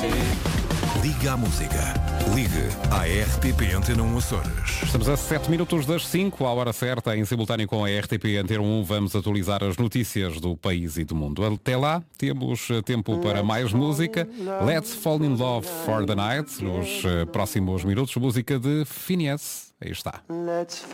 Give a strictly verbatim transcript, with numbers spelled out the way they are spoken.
Liga à música. Ligue à R T P Antena um Açores. Estamos a sete minutos das cinco, à hora certa, em simultâneo com a R T P Antena um. Vamos atualizar as notícias do país e do mundo. Até lá, temos tempo para mais música. Let's Fall in Love for the Night. Nos próximos minutos, música de Phineas. Aí está.